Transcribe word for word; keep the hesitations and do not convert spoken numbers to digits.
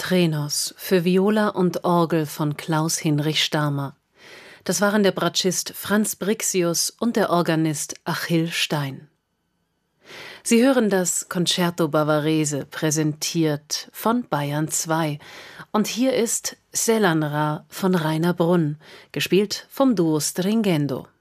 Quatrains für Viola und Orgel von Klaus Hinrich Stamer. Das waren der Bratschist Franz Brixius und der Organist Achill Stein. Sie hören das Concerto Bavarese, präsentiert von Bayern zwei. Und hier ist Selanra von Rainer Brunn, gespielt vom Duo Stringendo.